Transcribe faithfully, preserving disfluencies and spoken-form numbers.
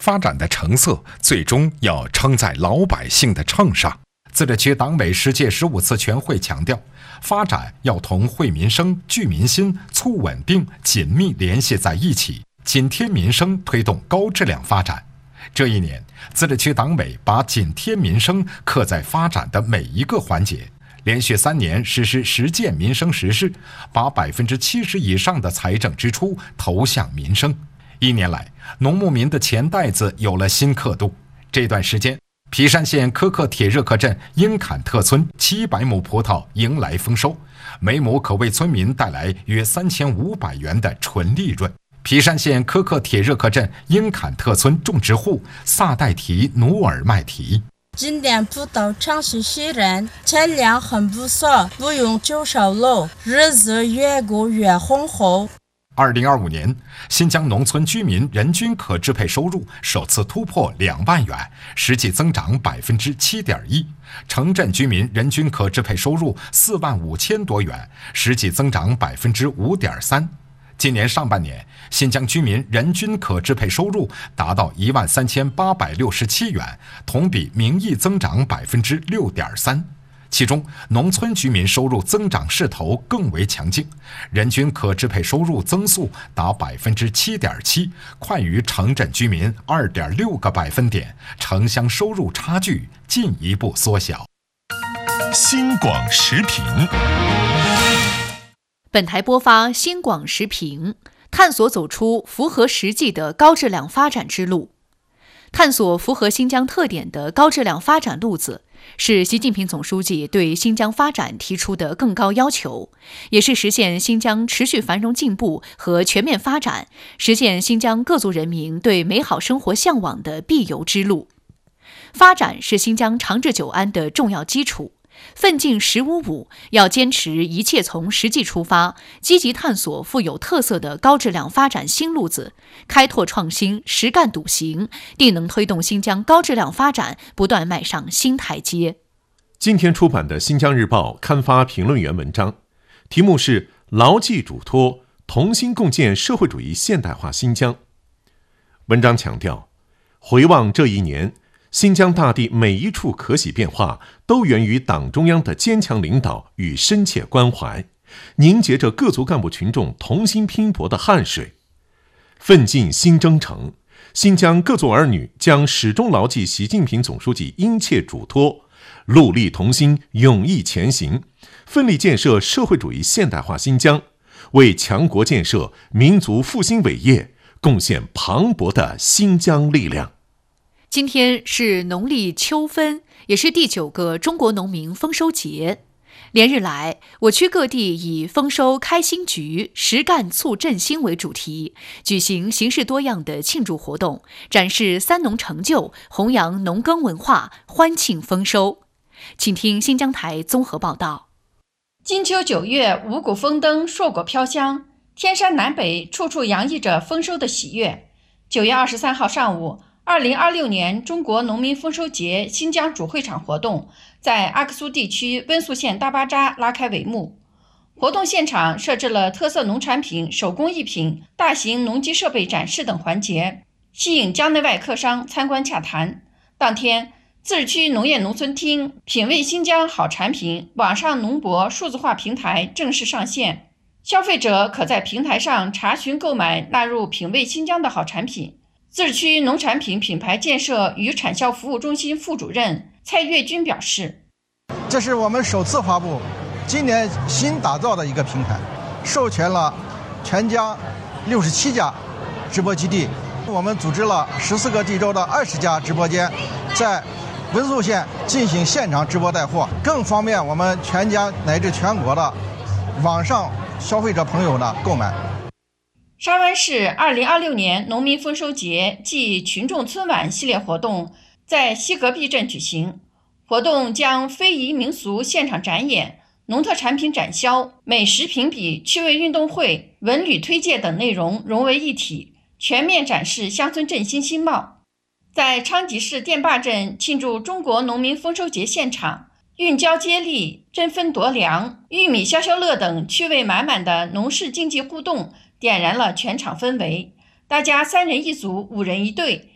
发展的成色最终要撑在老百姓的秤上。自治区党委十届十五次全会强调，发展要同惠民生、聚民心、促稳定紧密联系在一起，紧贴民生，推动高质量发展。这一年，自治区党委把紧贴民生刻在发展的每一个环节，连续三年实施实践民生实事，把百分之七十以上的财政支出投向民生。一年来，农牧民的钱袋子有了新刻度。这段时间，皮山县科克铁热克镇英坎特村七百亩葡萄迎来丰收，每亩可为村民带来约三千五百元的纯利润。皮山县科克铁热克镇英坎特村种植户萨代提努尔麦提， 今年葡萄长势喜人，产量很不错，不用久烧漏，日子越过越红火。 二零二五年，新疆农村居民人均可支配收入首次突破两万元，实际增长百分之七点一；城镇居民人均可支配收入四万五千多元，实际增长百分之五点三。今年上半年，新疆居民人均可支配收入达到一万三千八百六十七元，同比名义增长百分之六点三。其中，农村居民收入增长势头更为强劲，人均可支配收入增速达百分之七点七，快于城镇居民二点六个百分点，城乡收入差距进一步缩小。 新广时评。 本台播发新广时评，探索走出符合实际的高质量发展之路。探索符合新疆特点的高质量发展路子，是习近平总书记对新疆发展提出的更高要求，也是实现新疆持续繁荣进步和全面发展，实现新疆各族人民对美好生活向往的必由之路。发展是新疆长治久安的重要基础。奋进十五五要坚持一切从实际出发，积极探索富有特色的高质量发展新路子，开拓创新，实干笃行，定能推动新疆高质量发展不断迈上新台阶。 今天出版的《新疆日报》刊发评论员文章，题目是“牢记嘱托，同心共建社会主义现代化新疆”。文章强调，回望这一年，新疆大地每一处可喜变化，都源于党中央的坚强领导与深切关怀，凝结着各族干部群众同心拼搏的汗水。奋进新征程，新疆各族儿女将始终牢记习近平总书记殷切嘱托，戮力同心，勇毅前行，奋力建设社会主义现代化新疆，为强国建设、民族复兴伟业贡献磅礴的新疆力量。 今天是农历秋分，也是第九个中国农民丰收节。连日来，我区各地以丰收开新局，实干促振兴为主题，举行形式多样的庆祝活动，展示三农成就，弘扬农耕文化，欢庆丰收。请听新疆台综合报道。 金秋九月，五谷丰登，硕果飘香，天山南北处处洋溢着丰收的喜悦。九月二十三号上午，二零二六年中国农民丰收节新疆主会场活动在阿克苏地区温宿县大巴扎拉开帷幕。活动现场设置了特色农产品、手工艺品、大型农机设备展示等环节，吸引疆内外客商参观洽谈。当天，自治区农业农村厅品味新疆好产品网上农博数字化平台正式上线，消费者可在平台上查询购买纳入品味新疆的好产品。自治区农产品品牌建设与产销服务中心副主任蔡月军表示， 这是我们首次发布今年新打造的一个平台，授权了全疆六十七家直播基地，我们组织了十四个地州的二十家直播间，在温宿县进行现场直播带货，更方便我们全疆乃至全国的网上消费者朋友的购买。 沙湾市二零二六年农民丰收节暨群众春晚系列活动在西隔壁镇举行，活动将非遗民俗现场展演、农特产品展销、美食评比、趣味运动会、文旅推介等内容融为一体，全面展示乡村振兴新貌。在昌吉市电坝镇庆祝中国农民丰收节现场，运交接力、争分夺粮、玉米消消乐等趣味满满的农事竞技互动点燃了全场氛围，大家三人一组、五人一队，